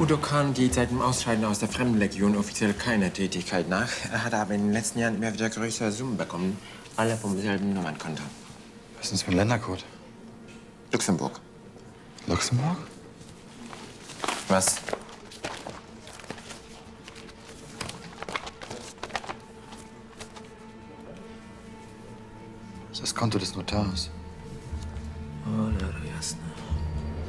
Udo Kahn geht seit dem Ausscheiden aus der Fremdenlegion offiziell keiner Tätigkeit nach. Er hat aber in den letzten Jahren immer wieder größere Summen bekommen. Alle vom selben Nummernkonto. Was ist das für ein Ländercode? Luxemburg. Luxemburg? Was? Das ist das Konto des Notars. Oh, na, du Jasne.